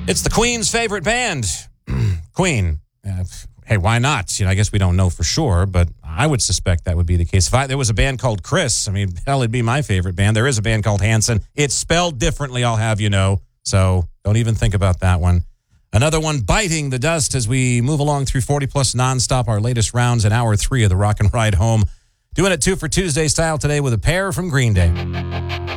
It's the Queen's favorite band. Queen. Hey, why not? I guess we don't know for sure, but I would suspect that would be the case. If there was a band called Chris, hell, it'd be my favorite band. There is a band called Hanson. It's spelled differently, I'll have you know. So don't even think about that one. Another one biting the dust as we move along through 40 plus nonstop, our latest rounds in hour 3 of the Rock and Ride Home. Doing it 2 for Tuesday style today with a pair from Green Day.